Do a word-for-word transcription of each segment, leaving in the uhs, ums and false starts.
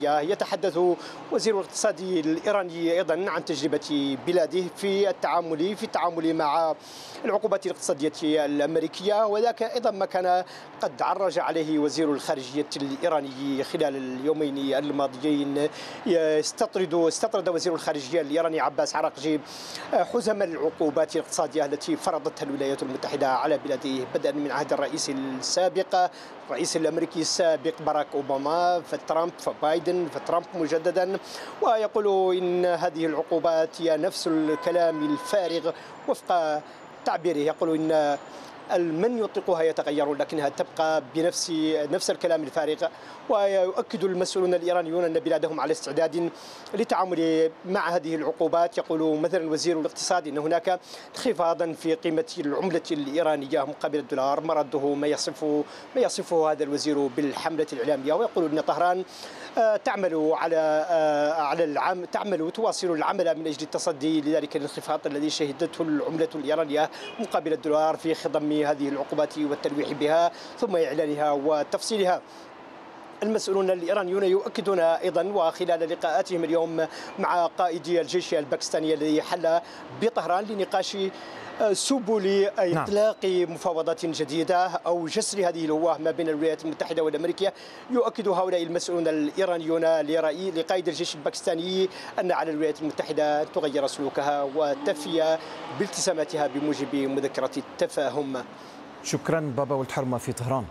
يتحدث وزير الاقتصاد الإيراني أيضا عن تجربة بلاده في التعامل في التعامل مع العقوبات الاقتصادية الأمريكية، وذاك أيضا ما كان قد عرج عليه وزير الخارجية الإيراني خلال اليومين الماضيين. استطرد استطرد وزير الخارجية الإيراني عباس عراقجي حزم العقوبات الاقتصادية التي فرضتها الولايات المتحدة على بلاده بدءا من عهد الرئيس السابق الرئيس الأمريكي السابق باراك أوباما، فترامب، فبايدن، فترامب مجددا، ويقول إن هذه العقوبات هي نفس الكلام الفارغ وفق تعبيره. يقول إن من يطلقها يتغيرون لكنها تبقى بنفس نفس الكلام الفارغ. ويؤكد المسؤولون الإيرانيون أن بلادهم على استعداد للتعامل مع هذه العقوبات. يقول مثلا وزير الاقتصاد أن هناك انخفاضا في قيمة العملة الإيرانية مقابل الدولار، مرده ما يصفه ما يصفه هذا الوزير بالحملة الإعلامية. ويقول أن طهران تعمل على على العام تعمل وتواصل العمل من أجل التصدي لذلك الانخفاض الذي شهدته العملة الإيرانية مقابل الدولار في خضم هذه العقوبات والتلويح بها ثم إعلانها وتفصيلها. المسؤولون الإيرانيون يؤكدون أيضا وخلال لقاءاتهم اليوم مع قائد الجيش الباكستاني الذي حل بطهران لنقاش سبل إطلاق مفاوضات جديدة أو جسر هذه الهوة ما بين الولايات المتحدة والأمريكية، يؤكد هؤلاء المسؤولون الإيرانيون لقائد الجيش الباكستاني أن على الولايات المتحدة أن تغير سلوكها وتفي بالتزاماتها بموجب مذكرة التفاهم. شكرا بابا ولد حرمة في طهران.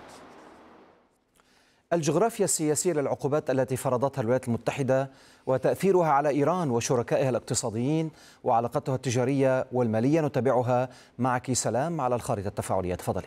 الجغرافيا السياسية للعقوبات التي فرضتها الولايات المتحدة وتأثيرها على إيران وشركائها الاقتصاديين وعلاقتها التجارية والمالية، نتابعها معك سلام على الخارطة التفاعلية. تفضلي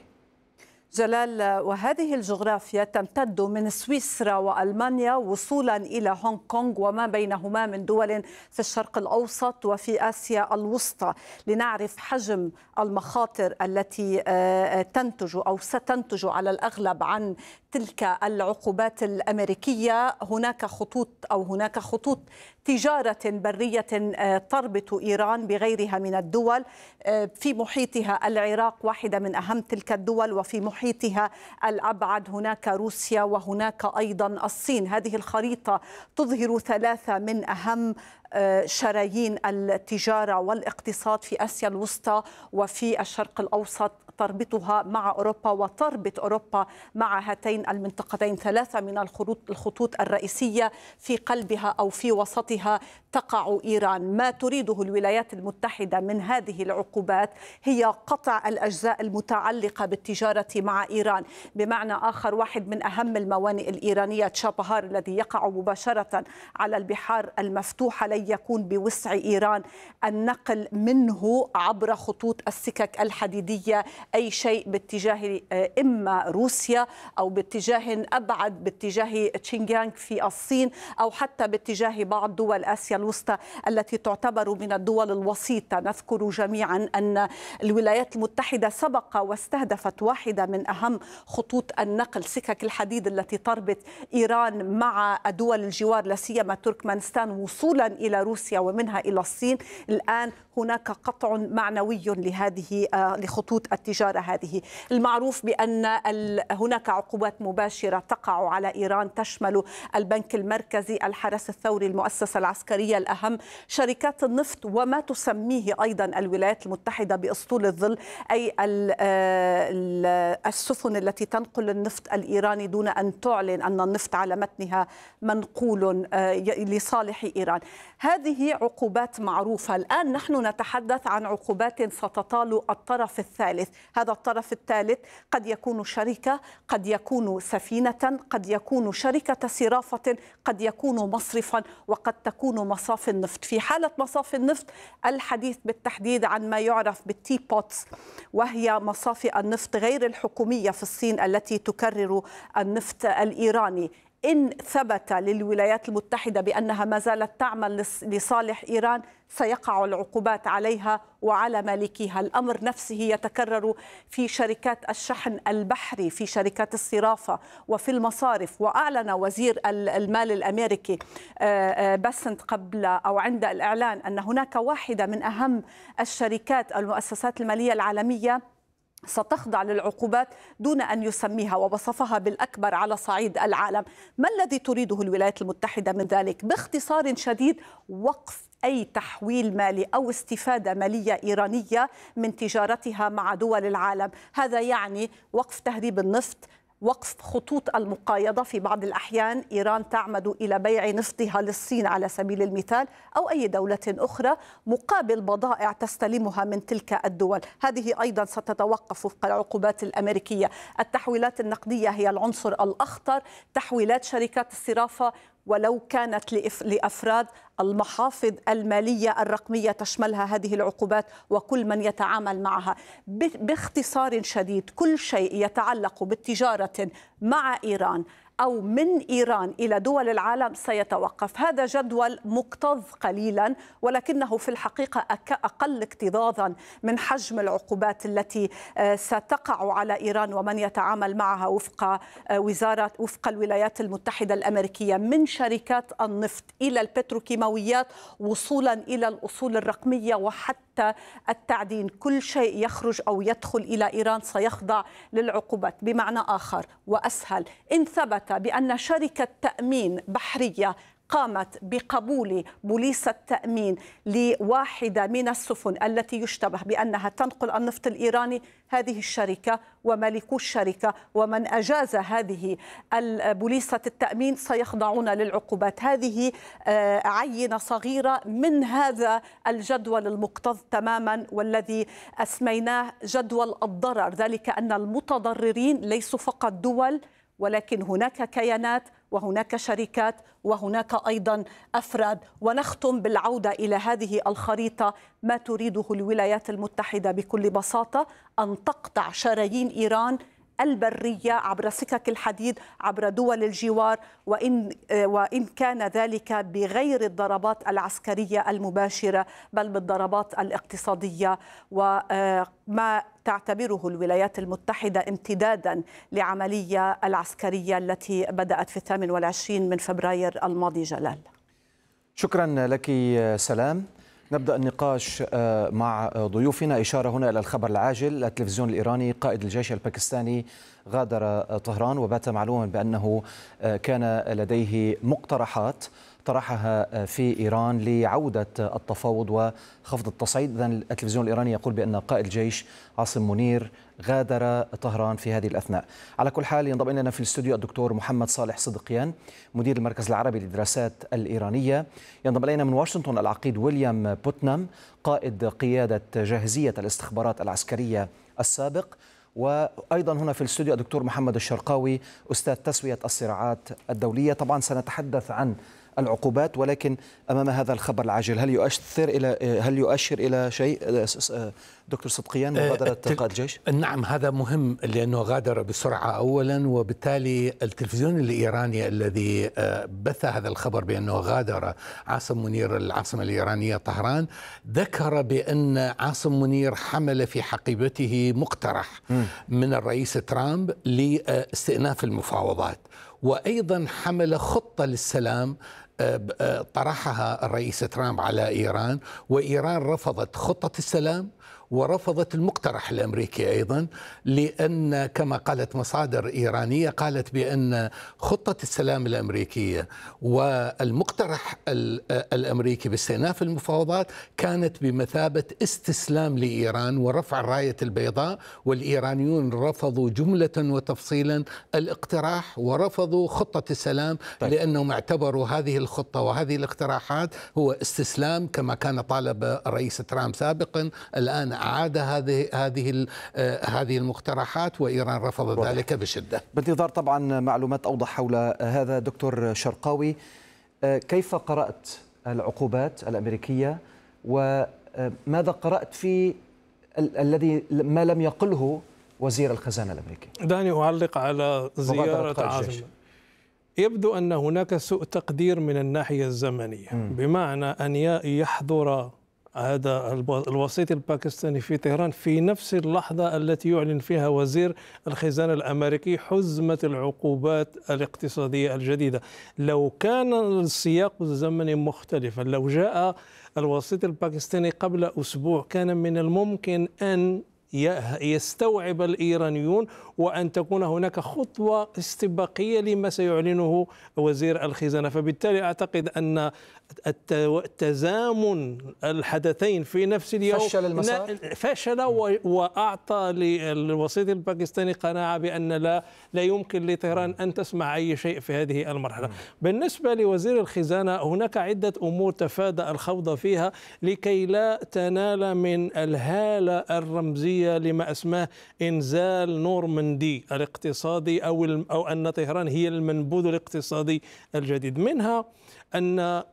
جلال. وهذه الجغرافيا تمتد من سويسرا وألمانيا وصولا إلى هونغ كونغ وما بينهما من دول في الشرق الأوسط وفي آسيا الوسطى، لنعرف حجم المخاطر التي تنتج أو ستنتج على الأغلب عن تلك العقوبات الأمريكية. هناك خطوط أو هناك خطوط تجارة برية تربط إيران بغيرها من الدول، في محيطها العراق واحدة من أهم تلك الدول، وفي محيطها الأبعد هناك روسيا وهناك أيضا الصين. هذه الخريطة تظهر ثلاثة من أهم شرايين التجارة والاقتصاد في آسيا الوسطى وفي الشرق الأوسط، تربطها مع أوروبا وتربط أوروبا مع هاتين المنطقتين. ثلاثة من الخطوط الرئيسية في قلبها أو في وسطها تقع إيران. ما تريده الولايات المتحدة من هذه العقوبات هي قطع الأجزاء المتعلقة بالتجارة مع إيران. بمعنى آخر، واحد من أهم الموانئ الإيرانية تشابهار الذي يقع مباشرة على البحار المفتوحة لن يكون بوسع إيران النقل منه عبر خطوط السكك الحديدية أي شيء باتجاه إما روسيا أو باتجاه أبعد باتجاه تشينجيانغ في الصين أو حتى باتجاه بعض دول آسيا الوسطى التي تعتبر من الدول الوسيطة. نذكر جميعا أن الولايات المتحدة سبق واستهدفت واحدة من أهم خطوط النقل، سكك الحديد التي تربط إيران مع دول الجوار لا سيما تركمانستان وصولا إلى روسيا ومنها إلى الصين. الآن هناك قطع معنوي لهذه لخطوط التجارة هذه. المعروف بأن هناك عقوبات مباشرة تقع على إيران تشمل البنك المركزي، الحرس الثوري، المؤسسة العسكرية الأهم، شركات النفط، وما تسميه أيضا الولايات المتحدة بأسطول الظل، أي السفن التي تنقل النفط الإيراني دون أن تعلن أن النفط على متنها منقول لصالح إيران. هذه عقوبات معروفة. الآن نحن نتحدث عن عقوبات ستطال الطرف الثالث. هذا الطرف الثالث قد يكون شركة، قد يكون سفينة، قد يكون شركة صرافة، قد يكون مصرفا، وقد تكون مصافي النفط. في حالة مصافي النفط الحديث بالتحديد عن ما يعرف بالتي بوتس، وهي مصافي النفط غير الحكومية في الصين التي تكرر النفط الإيراني. إن ثبت للولايات المتحدة بأنها ما زالت تعمل لصالح إيران سيقع العقوبات عليها وعلى مالكيها. الأمر نفسه يتكرر في شركات الشحن البحري، في شركات الصرافة وفي المصارف. وأعلن وزير المال الأمريكي بسنت قبل أو عند الإعلان أن هناك واحدة من أهم الشركات المؤسسات المالية العالمية ستخضع للعقوبات دون أن يسميها، ووصفها بالأكبر على صعيد العالم. ما الذي تريده الولايات المتحدة من ذلك؟ باختصار شديد، وقف أي تحويل مالي أو استفادة مالية إيرانية من تجارتها مع دول العالم. هذا يعني وقف تهريب النفط، وقف خطوط المقايضة. في بعض الأحيان إيران تعمد إلى بيع نفطها للصين على سبيل المثال أو أي دولة أخرى مقابل بضائع تستلمها من تلك الدول. هذه أيضا ستتوقف وفق العقوبات الأمريكية. التحويلات النقدية هي العنصر الأخطر. تحويلات شركات الصرافة ولو كانت لأفراد، المحافظ المالية الرقمية تشملها هذه العقوبات وكل من يتعامل معها. باختصار شديد، كل شيء يتعلق بالتجارة مع إيران أو من إيران إلى دول العالم سيتوقف. هذا جدول مكتظ قليلا، ولكنه في الحقيقة أقل اكتظاظا من حجم العقوبات التي ستقع على إيران ومن يتعامل معها وفق وزارة وفق الولايات المتحدة الأمريكية، من شركات النفط إلى البتروكيماويات وصولا إلى الأصول الرقمية وحتى التعدين. كل شيء يخرج أو يدخل إلى إيران سيخضع للعقوبات. بمعنى آخر وأسهل، إن ثبت بأن شركة تأمين بحرية قامت بقبول بوليصة تأمين لواحدة من السفن التي يشتبه بأنها تنقل النفط الإيراني، هذه الشركة ومالكو الشركة ومن أجاز هذه بوليصة التأمين سيخضعون للعقوبات. هذه عينة صغيرة من هذا الجدول المكتظ تماما والذي أسميناه جدول الضرر، ذلك أن المتضررين ليسوا فقط دول، ولكن هناك كيانات وهناك شركات وهناك أيضا أفراد. ونختم بالعودة إلى هذه الخريطة. ما تريده الولايات المتحدة بكل بساطة أن تقطع شرايين إيران البرية عبر سكك الحديد عبر دول الجوار، وإن, وإن كان ذلك بغير الضربات العسكرية المباشرة بل بالضربات الاقتصادية، وما تعتبره الولايات المتحدة امتدادا لعملية العسكرية التي بدأت في الثامن والعشرين من فبراير الماضي. جلال، شكرا لك سلام. نبدأ النقاش مع ضيوفنا. إشارة هنا إلى الخبر العاجل. التلفزيون الإيراني: قائد الجيش الباكستاني غادر طهران، وبات معلوما بأنه كان لديه مقترحات طرحها في إيران لعودة التفاوض وخفض التصعيد. إذن التلفزيون الإيراني يقول بأن قائد الجيش عاصم منير غادر طهران في هذه الأثناء. على كل حال، ينضم إلينا في الاستوديو الدكتور محمد صالح صدقيان، مدير المركز العربي للدراسات الإيرانية. ينضم إلينا من واشنطن العقيد ويليام بوتنام، قائد قيادة جاهزية الاستخبارات العسكرية السابق. وأيضا هنا في الاستوديو الدكتور محمد الشرقاوي، أستاذ تسوية الصراعات الدولية. طبعا سنتحدث عن العقوبات، ولكن أمام هذا الخبر العاجل، هل يؤثر إلى هل يؤشر إلى شيء دكتور صدقيان مغادرة قائد الجيش؟ نعم، هذا مهم لأنه غادر بسرعة أولا، وبالتالي التلفزيون الإيراني الذي بث هذا الخبر بأنه غادر عاصم منير العاصمة الإيرانية طهران ذكر بأن عاصم منير حمل في حقيبته مقترح م. من الرئيس ترامب لاستئناف المفاوضات، وأيضا حمل خطة للسلام طرحها الرئيس ترامب على إيران، وإيران رفضت خطة السلام ورفضت المقترح الأمريكي أيضا، لأن كما قالت مصادر إيرانية قالت بأن خطة السلام الأمريكية والمقترح الأمريكي باستئناف المفاوضات كانت بمثابة استسلام لإيران ورفع الراية البيضاء، والإيرانيون رفضوا جملة وتفصيلا الاقتراح ورفضوا خطة السلام. طيب. لأنهم اعتبروا هذه الخطة وهذه الاقتراحات هو استسلام كما كان طالب الرئيس ترامب سابقا. الآن أعاد هذه هذه هذه المقترحات وإيران رفضت واضح. ذلك بشدة. بانتظار طبعا معلومات أوضح حول هذا. دكتور شرقاوي، كيف قرأت العقوبات الأمريكية، وماذا قرأت في الذي ما لم يقله وزير الخزانة الأمريكي؟ دعني أعلق على زيارة عاصم. يبدو أن هناك سوء تقدير من الناحية الزمنية، م. بمعنى أن يحضر هذا الوسيط الباكستاني في طهران في نفس اللحظة التي يعلن فيها وزير الخزانة الأمريكي حزمة العقوبات الاقتصادية الجديدة. لو كان السياق الزمني مختلفا، لو جاء الوسيط الباكستاني قبل أسبوع، كان من الممكن أن يستوعب الإيرانيون وأن تكون هناك خطوة استباقية لما سيعلنه وزير الخزانة. فبالتالي أعتقد أن التزامن الحدثين في نفس اليوم فشل المسار؟ فشل وأعطى للوسيط الباكستاني قناعة بأن لا لا يمكن لطهران أن تسمع أي شيء في هذه المرحلة. بالنسبة لوزير الخزانة هناك عدة أمور تفادى الخوض فيها لكي لا تنال من الهالة الرمزية لما اسمه إنزال نورماندي الاقتصادي أو أو أن طهران هي المنبوذ الاقتصادي الجديد. منها أن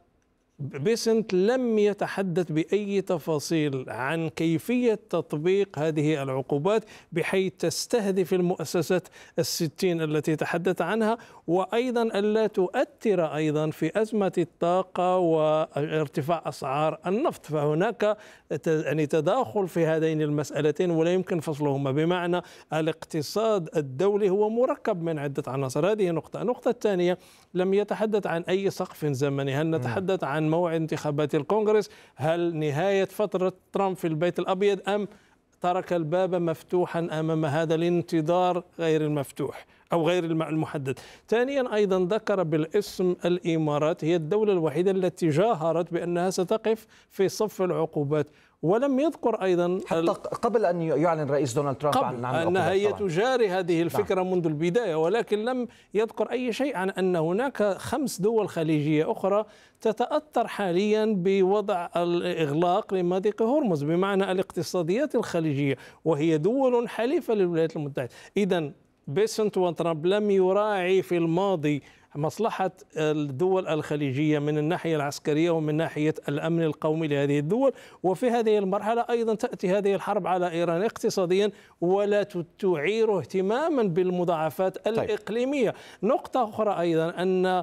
بيسنت لم يتحدث بأي تفاصيل عن كيفية تطبيق هذه العقوبات بحيث تستهدف المؤسسات الستين التي تحدث عنها، وأيضا ألا تؤثر أيضا في أزمة الطاقة وارتفاع أسعار النفط. فهناك يعني تداخل في هذين المسألتين ولا يمكن فصلهما، بمعنى الاقتصاد الدولي هو مركب من عدة عناصر. هذه نقطة. النقطة الثانية لم يتحدث عن أي سقف زمني. هل نتحدث عن موعد انتخابات الكونغرس؟ هل نهاية فترة ترامب في البيت الأبيض؟ أم ترك الباب مفتوحا أمام هذا الانتظار غير المفتوح أو غير المحدد؟ ثانيا أيضا ذكر بالاسم الإمارات، هي الدولة الوحيدة التي جاهرت بأنها ستقف في صف العقوبات، ولم يذكر أيضا حتى قبل أن يعلن رئيس دونالد ترامب عن أنها هي تجاري هذه الفكرة منذ البداية، ولكن لم يذكر أي شيء عن أن هناك خمس دول خليجية أخرى تتأثر حاليا بوضع الإغلاق لمضيق هرمز، بمعنى الاقتصاديات الخليجية، وهي دول حليفة للولايات المتحدة. إذن بيسنت وترامب لم يراعي في الماضي مصلحة الدول الخليجية من الناحية العسكرية ومن ناحية الأمن القومي لهذه الدول، وفي هذه المرحلة أيضا تأتي هذه الحرب على إيران اقتصاديا ولا تعير اهتماما بالمضاعفات الإقليمية. نقطة أخرى أيضا أن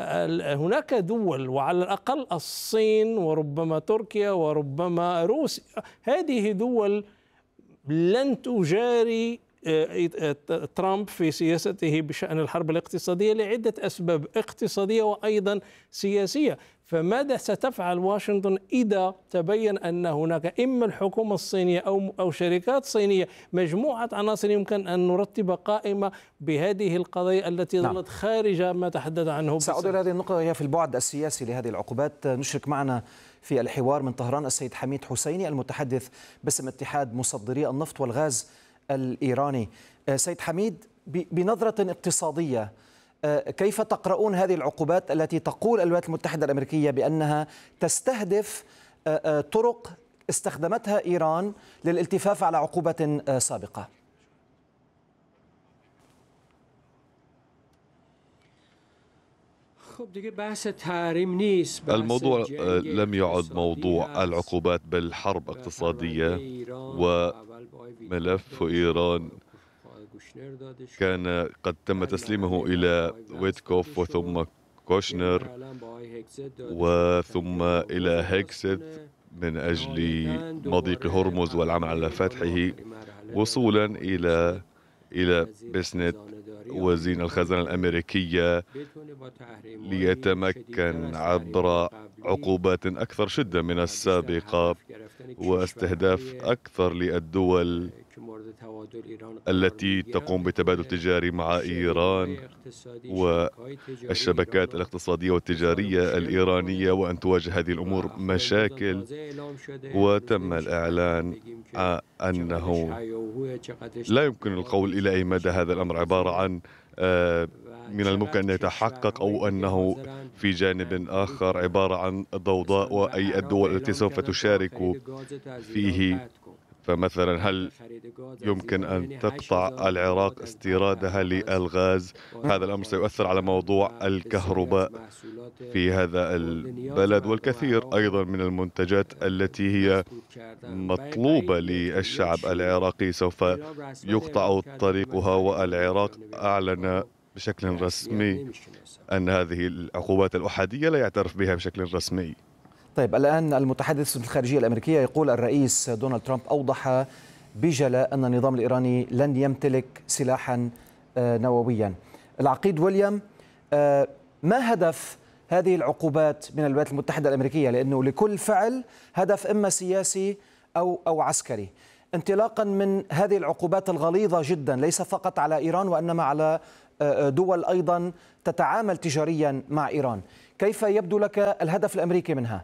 هناك دول وعلى الأقل الصين وربما تركيا وربما روسيا، هذه دول لن تجاري ترامب في سياسته بشأن الحرب الاقتصادية لعدة أسباب اقتصادية وأيضا سياسية. فماذا ستفعل واشنطن إذا تبين أن هناك إما الحكومة الصينية أو أو شركات صينية، مجموعة عناصر يمكن أن نرتب قائمة بهذه القضايا التي ظلت نعم. خارج ما تحدث عنه. سأعود إلى هذه النقطة، هي في البعد السياسي لهذه العقوبات. نشرك معنا في الحوار من طهران السيد حميد حسيني المتحدث باسم اتحاد مصدري النفط والغاز الإيراني. سيد حميد، بنظرة اقتصادية كيف تقرؤون هذه العقوبات التي تقول الولايات المتحدة الأمريكية بأنها تستهدف طرق استخدمتها إيران للالتفاف على عقوبة سابقة؟ الموضوع لم يعد موضوع العقوبات بل حرب اقتصادية، وملف إيران كان قد تم تسليمه إلى ويتكوف وثم كوشنر وثم إلى هيكست من أجل مضيق هرمز والعمل على فتحه، وصولا إلى إلى بيسنت وزير الخزانة الأمريكية ليتمكن عبر عقوبات أكثر شدة من السابقة واستهداف أكثر للدول التي تقوم بتبادل تجاري مع إيران والشبكات الاقتصادية والتجارية الإيرانية، وأن تواجه هذه الأمور مشاكل. وتم الإعلان أنه لا يمكن القول إلى أي مدى هذا الأمر عبارة عن من الممكن أن يتحقق أو أنه في جانب آخر عبارة عن ضوضاء وأي الدول التي سوف تشارك فيه. فمثلا هل يمكن أن تقطع العراق استيرادها للغاز؟ هذا الأمر سيؤثر على موضوع الكهرباء في هذا البلد، والكثير أيضا من المنتجات التي هي مطلوبة للشعب العراقي سوف يقطع طريقها. والعراق أعلن بشكل رسمي أن هذه العقوبات الأحادية لا يعترف بها بشكل رسمي. طيب، الآن المتحدث الخارجية الأمريكية يقول الرئيس دونالد ترامب أوضح بجلاء أن النظام الإيراني لن يمتلك سلاحا نوويا. العقيد ويليام، ما هدف هذه العقوبات من الولايات المتحدة الأمريكية؟ لأنه لكل فعل هدف إما سياسي أو أو عسكري. انطلاقا من هذه العقوبات الغليظة جدا ليس فقط على إيران وإنما على دول أيضا تتعامل تجاريا مع إيران، كيف يبدو لك الهدف الأمريكي منها؟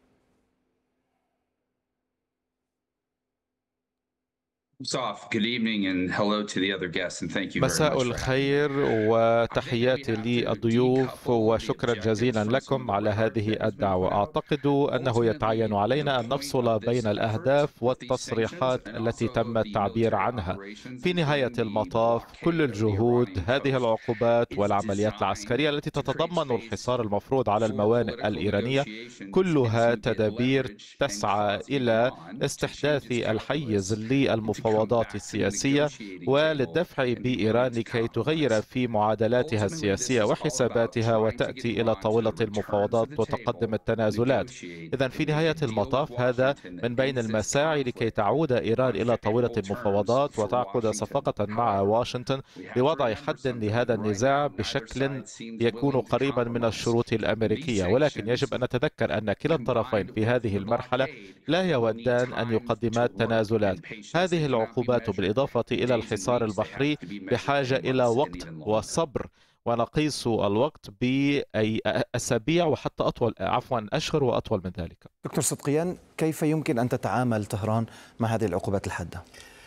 مساء الخير وتحياتي للضيوف وشكرا جزيلا لكم على هذه الدعوة. أعتقد أنه يتعين علينا أن نفصل بين الأهداف والتصريحات التي تم التعبير عنها. في نهاية المطاف كل الجهود، هذه العقوبات والعمليات العسكرية التي تتضمن الحصار المفروض على الموانئ الإيرانية، كلها تدابير تسعى إلى استحداث الحيز للمفاوضات المفاوضات السياسية وللدفع بإيران لكي تغير في معادلاتها السياسية وحساباتها وتأتي إلى طاولة المفاوضات وتقدم التنازلات. إذن في نهاية المطاف هذا من بين المساعي لكي تعود إيران إلى طاولة المفاوضات وتعقد صفقة مع واشنطن لوضع حد لهذا النزاع بشكل يكون قريبا من الشروط الأمريكية. ولكن يجب أن نتذكر أن كلا الطرفين في هذه المرحلة لا يودان أن يقدما تنازلات. هذه العقوبات بالإضافة إلى الحصار البحري بحاجة إلى وقت وصبر، ونقيس الوقت بأي أسابيع وحتى أطول عفوا أشهر وأطول من ذلك. دكتور صدقيان، كيف يمكن أن تتعامل طهران مع هذه العقوبات الحادة؟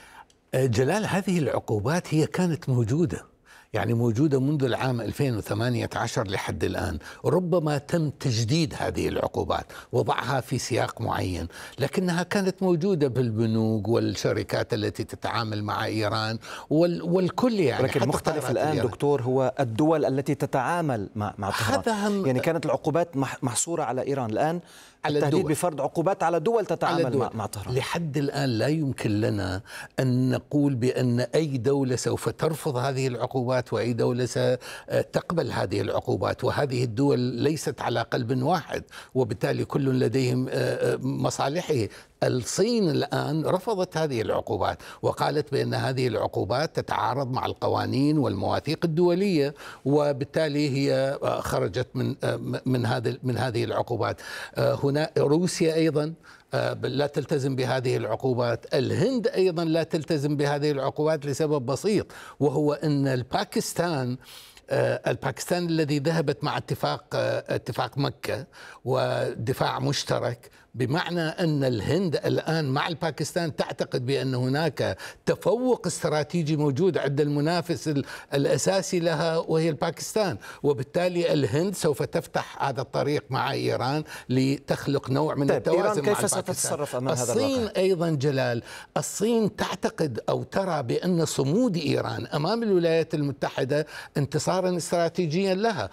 جلال، هذه العقوبات هي كانت موجودة، يعني موجودة منذ العام ألفين وثمانية عشر لحد الآن. ربما تم تجديد هذه العقوبات، وضعها في سياق معين، لكنها كانت موجودة بالبنوك والشركات التي تتعامل مع إيران والكل يعني. لكن مختلف الآن إيران. دكتور، هو الدول التي تتعامل مع مع طهران. يعني كانت العقوبات محصورة على إيران، الآن التهديد بفرض عقوبات على دول تتعامل على دول. مع طهران. لحد الآن لا يمكن لنا أن نقول بأن أي دولة سوف ترفض هذه العقوبات وأي دولة ستقبل هذه العقوبات، وهذه الدول ليست على قلب واحد، وبالتالي كل لديهم مصالحه. الصين الآن رفضت هذه العقوبات وقالت بأن هذه العقوبات تتعارض مع القوانين والمواثيق الدولية، وبالتالي هي خرجت من من هذه من هذه العقوبات. هنا روسيا أيضا لا تلتزم بهذه العقوبات، الهند أيضا لا تلتزم بهذه العقوبات لسبب بسيط، وهو أن الباكستان الباكستان الذي ذهبت مع اتفاق اتفاق مكة ودفاع مشترك، بمعنى أن الهند الآن مع الباكستان تعتقد بأن هناك تفوق استراتيجي موجود عند المنافس الأساسي لها وهي الباكستان، وبالتالي الهند سوف تفتح هذا الطريق مع إيران لتخلق نوع من طيب التوازن إيران مع كيف الباكستان. ستتصرف أمام هذا الصين الواقع؟ أيضا جلال، الصين تعتقد أو ترى بأن صمود إيران أمام الولايات المتحدة انتصارا استراتيجيا لها،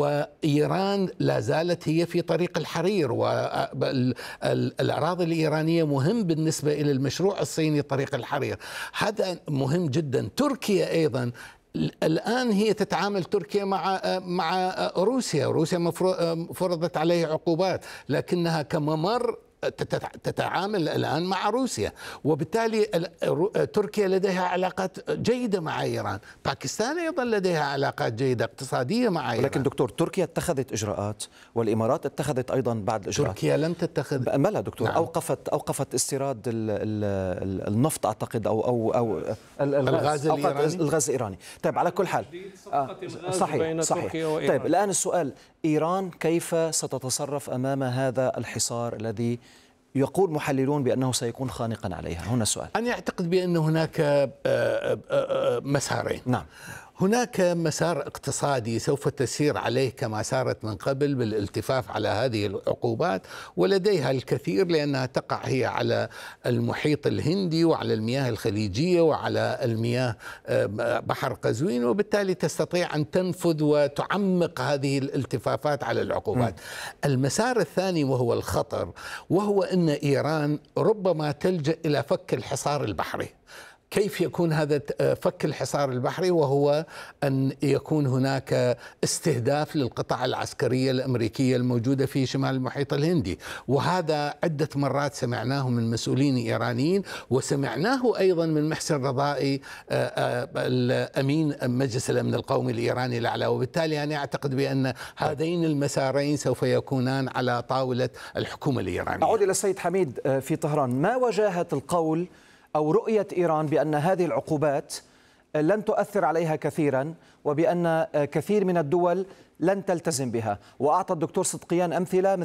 وإيران لا زالت هي في طريق الحرير، والأراضي الإيرانية مهم بالنسبة إلى المشروع الصيني طريق الحرير، هذا مهم جدا. تركيا أيضا الآن هي تتعامل تركيا مع مع روسيا، روسيا فرضت عليه عقوبات، لكنها كممر تتعامل الآن مع روسيا، وبالتالي تركيا لديها علاقات جيدة مع إيران. باكستان أيضا لديها علاقات جيدة اقتصادية مع إيران. لكن دكتور، تركيا اتخذت إجراءات والإمارات اتخذت أيضا بعض الإجراءات. تركيا لم تتخذ مالا دكتور؟ نعم. أوقفت أوقفت استيراد النفط أعتقد أو أو أو الغاز الإيراني. الغاز الإيراني. طيب على كل حال آه صحيح صحيح. طيب الآن السؤال، إيران كيف ستتصرف أمام هذا الحصار الذي يقول محللون بأنه سيكون خانقا عليها؟ هنا السؤال. أنا أعتقد بأن هناك مسارين. نعم. هناك مسار اقتصادي سوف تسير عليه كما سارت من قبل بالالتفاف على هذه العقوبات، ولديها الكثير لأنها تقع هي على المحيط الهندي وعلى المياه الخليجية وعلى المياه بحر قزوين، وبالتالي تستطيع أن تنفذ وتعمق هذه الالتفافات على العقوبات. م. المسار الثاني وهو الخطر، وهو أن إيران ربما تلجأ إلى فك الحصار البحري. كيف يكون هذا فك الحصار البحري؟ وهو أن يكون هناك استهداف للقطع العسكرية الأمريكية الموجودة في شمال المحيط الهندي، وهذا عدة مرات سمعناه من مسؤولين إيرانيين، وسمعناه أيضا من محسن رضائي الأمين مجلس الأمن القومي الإيراني الأعلى. وبالتالي أنا أعتقد بأن هذين المسارين سوف يكونان على طاولة الحكومة الإيرانية. أعود إلى السيد حميد في طهران، ما وجاهة القول أو رؤية إيران بأن هذه العقوبات لن تؤثر عليها كثيرا وبأن كثير من الدول لن تلتزم بها. وأعطى الدكتور صدقيان أمثلة